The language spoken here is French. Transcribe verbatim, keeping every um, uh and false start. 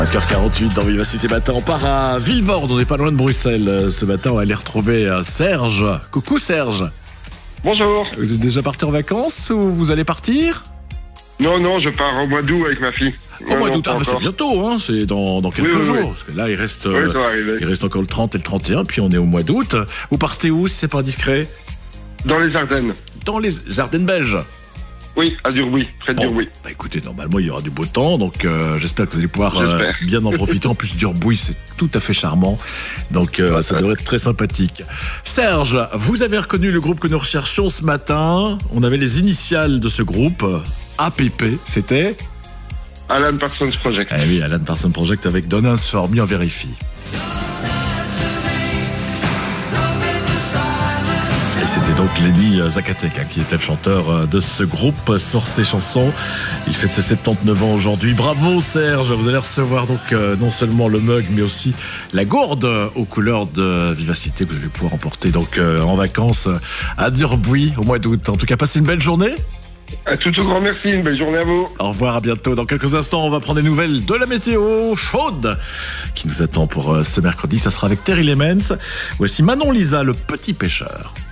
cinq heures quarante-huit dans Vivacité Matin, on part à Vilvoorde, on n'est pas loin de Bruxelles. Ce matin, on va aller retrouver Serge. Coucou Serge. Bonjour. Vous êtes déjà parti en vacances ou vous allez partir? Non, non, je pars au mois d'août avec ma fille. Au mois d'août, ah, bah, c'est encore. bientôt, hein, c'est dans, dans quelques Oui, oui, jours. oui. Parce que là, il reste, Oui, ça va arriver. il reste encore le trente et le trente et un, puis on est au mois d'août. Vous partez où, si c'est pas indiscret? Dans les Ardennes. Dans les Ardennes belges. Oui, à Durbuy, près de Bon, Durbuy. bah écoutez, normalement il y aura du beau temps, donc euh, j'espère que vous allez pouvoir euh, J'espère. bien en profiter. En plus, Durbuy, c'est tout à fait charmant, donc euh, Ouais, ça ouais. devrait être très sympathique. Serge, vous avez reconnu le groupe que nous recherchions ce matin. On avait les initiales de ce groupe, A P P, c'était Alan Parsons Project. Eh oui, Alan Parsons Project avec Don't Answer Me, on vérifie. Et c'était donc Lenny Zakatek hein, qui était le chanteur de ce groupe sur ses chansons. Il fête ses soixante-dix-neuf ans aujourd'hui. Bravo Serge, vous allez recevoir donc euh, non seulement le mug mais aussi la gourde aux couleurs de Vivacité que vous allez pouvoir emporter donc euh, en vacances à Durbuy au mois d'août. En tout cas, passez une belle journée. À tout au grand merci, une belle journée à vous. Au revoir, à bientôt. Dans quelques instants, on va prendre des nouvelles de la météo chaude qui nous attend pour euh, ce mercredi. Ça sera avec Terry Lemens. Voici Manon Lisa, le petit pêcheur.